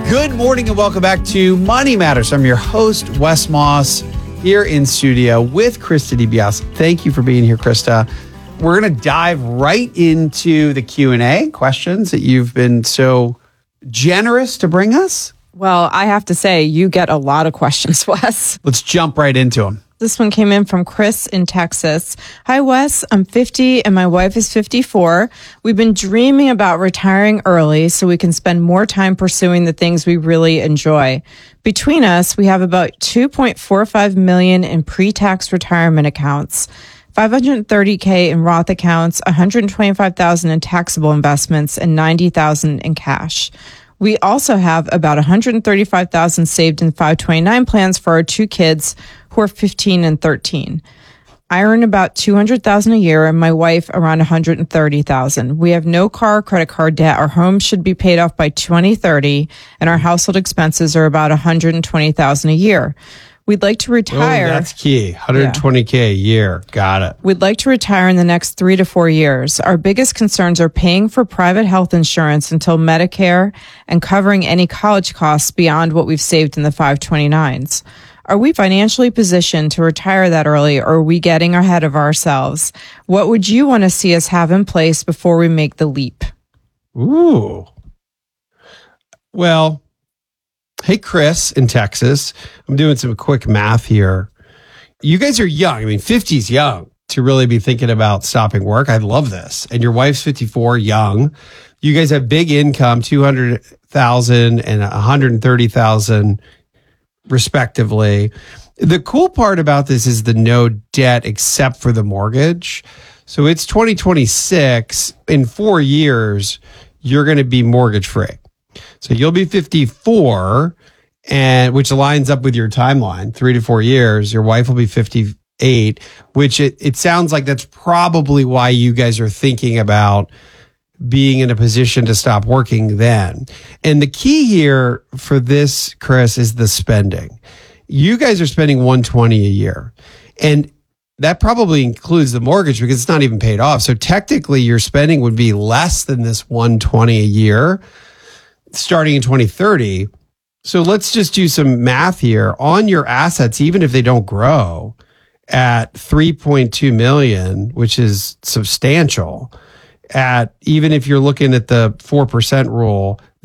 Good morning and welcome back to Money Matters. I'm your host, Wes Moss, here in studio with Krista DiBiase. Thank you for being here, Krista. We're going to dive right into the Q&A questions that you've been so generous to bring us. Well, I have to say, you get a lot of questions, Wes. Let's jump right into them. This one came in from Chris in Texas. Hi, Wes. I'm 50 and my wife is 54. We've been dreaming about retiring early so we can spend more time pursuing the things we really enjoy. Between us, we have about $2.45 million in pre-tax retirement accounts, $530K in Roth accounts, $125,000 in taxable investments, and $90,000 in cash. We also have about $135,000 saved in 529 plans for our two kids who are 15 and 13. I earn about $200,000 a year and my wife around $130,000. We have no car or credit card debt. Our home should be paid off by 2030 and our household expenses are about $120,000 a year. We'd like to retire. Oh, that's key. $120K a year. Got it. We'd like to retire in the next 3 to 4 years. Our biggest concerns are paying for private health insurance until Medicare and covering any college costs beyond what we've saved in the 529s. Are we financially positioned to retire that early, or are we getting ahead of ourselves? What would you want to see us have in place before we make the leap? Ooh. Well, hey, Chris in Texas. I'm doing some quick math here. You guys are young. I mean, 50 is young to really be thinking about stopping work. I love this. And your wife's 54, young. You guys have big income, 200,000 and 130,000 respectively. The cool part about this is the no debt except for the mortgage. So it's 2026. In 4 years, you're going to be mortgage free. So you'll be 54, and which lines up with your timeline, 3 to 4 years. Your wife will be 58, which it sounds like that's probably why you guys are thinking about being in a position to stop working then. And the key here for this, Chris, is the spending. You guys are spending $120 a year, and that probably includes the mortgage because it's not even paid off. So technically your spending would be less than this $120 a year starting in 2030. So let's just do some math here on your assets, even if they don't grow at 3.2 million, which is substantial. At even if you're looking at the 4% rule,